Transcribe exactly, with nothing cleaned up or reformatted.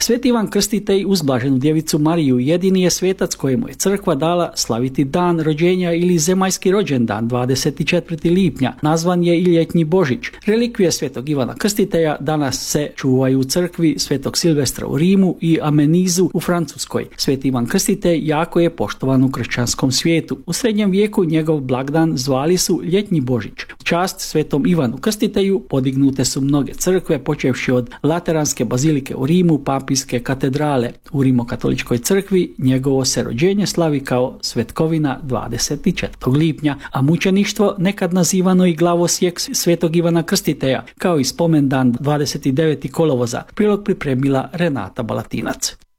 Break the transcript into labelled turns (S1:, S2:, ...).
S1: Sveti Ivan Krstitelj uz Blaženu djevicu Mariju jedini je svetac kojemu je crkva dala slaviti dan rođenja ili zemaljski rođendan dvadeset četvrtog lipnja. Nazvan je i ljetni Božić. Relikvije Svetog Ivana Krstitelja danas se čuvaju u crkvi Svetog Silvestra u Rimu i Amenizu u Francuskoj. Sveti Ivan Krstitelj jako je poštovan u kršćanskom svijetu. U srednjem vijeku njegov blagdan zvali su ljetni Božić. U čast Svetom Ivanu Krstitelju podignute su mnoge crkve, počevši od Lateranske bazilike u Rimu, Papijske katedrale. U Rimokatoličkoj crkvi njegovo se rođenje slavi kao svetkovina dvadeset četvrtog lipnja, a mučeništvo nekad nazivano i glavosjek Svetog Ivana Krstitelja, kao i spomendan dvadeset devetog kolovoza. Prilog pripremila Renata Balatinac.